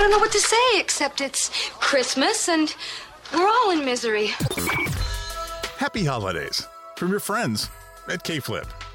don't know what to say except it's Christmas and we're all in misery. Happy holidays from your friends at K-Flip.